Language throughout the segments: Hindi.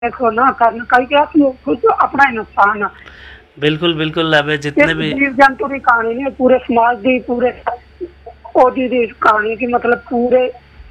देखो ना करना कई क्या खुद अपना ही नुकसान है। बिल्कुल बिल्कुल अब जितने सिर्फ भी जीव जंतु की कहानी नहीं पूरे समाज की पूरे ओदी दी कहानी की मतलब पूरे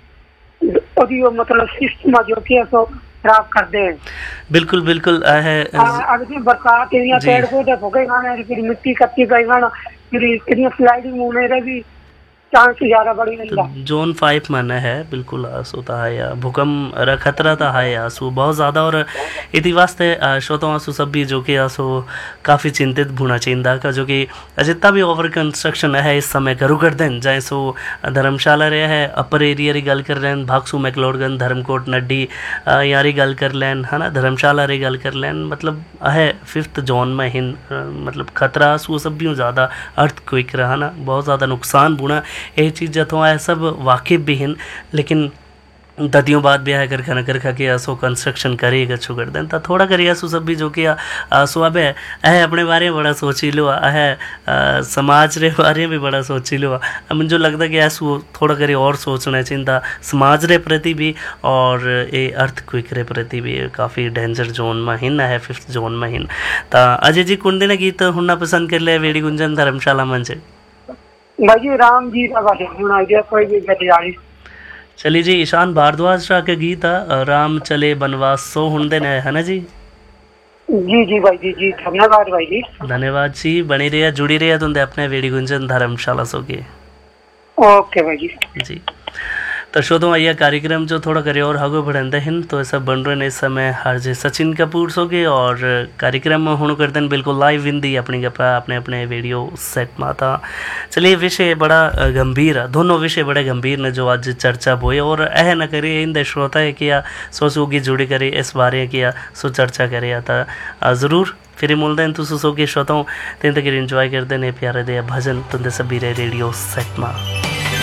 ओदी वो मतलब सिस्टम जो कि सो खराब कर दे। बिल्कुल बिल्कुल है अब जी बरसात एरिया जी पेड़ पौधे फूके गाने फिर मिट्टी कच्ची गई गाना फिर इतनी स्लाइडिंग होने रे भी चांस ज्यादा बढ़ी तो रहता। जोन 5 माने है बिल्कुल आस होता है या भूकंप रा खतरा था है आसू बहुत ज़्यादा और इति वास्ते श्रोताओं आसू सब भी जो कि आसू काफ़ी चिंतित भूना चाहिए का जो कि जितना भी ओवर कंस्ट्रक्शन है इस समय करू कर दें जाए सो धर्मशाला रहे है अपर एरिया री गल कर लें भागसू मैकलोडगंज धर्मकोट नड्डी यारी गल कर लें है ना धर्मशाला री गल कर लें मतलब है 5th जोन में हिन मतलब खतरा आसू सब भी ज़्यादा अर्थ क्विक रहा ना बहुत ज़्यादा नुकसान बुना ये चीज़ जतो है सब वाकिफ भी हैं लेकिन ददियों बाद भी है कर खा कर खा के आसो कंस्ट्रक्शन करेगा छो कर दें थोड़ा करिए आसो सब भी जो कि आसो अब है अपने बारे में बड़ा सोची लो है समाज रे बारे में भी बड़ा सोची लो अब मुझे लगता कि ऐसो थोड़ा करिए और सोचना चाहिए समाज रे प्रति भी और ये अर्थ क्विक रे प्रति भी काफ़ी डेंजर जोन में हिन है 5th जोन में हिन अजय जी कुंडे ने गीत हुन्ना पसंद कर ले वेड़ी गुंजन धर्मशाला मन से भाई जी राम जी का भजन सुना दिया कोई भी गतियारी। चलिए जी ईशान भारद्वाज रा के गीत राम चले बनवास सो हुंदे ने है ना जी। जी जी भाई जी धन्यवाद भाई जी। धन्यवाद जी बने रहिए जुड़ी रहिए तुंदे अपने वेड़ी गुंजन धर्मशाला सोगे ओके भाई जी। जी तो श्रोताओं यह कार्यक्रम जो थोड़ा करे और आगे बढ़ाते हैं तो ऐसा बन रहे हैं इस समय हर जे सचिन कपूर सोगे और कार्यक्रम में होने करते हैं बिल्कुल लाइव हिंदी अपनी गपा अपने अपने वीडियो सेट में था। चलिए विषय बड़ा गंभीर है दोनों विषय बड़े गंभीर ने जो आज चर्चा हुई और यह न करिए इन श्रोता है किया सोचोगी जुड़ी करे इस बारे किया सो चर्चा करे था ज़रूर फिर मिलते हैं तुम सो के श्रोताओं तीन तक एंजॉय करते हैं प्यारे दे भजन तुंदे सभी रेडियो सेट में।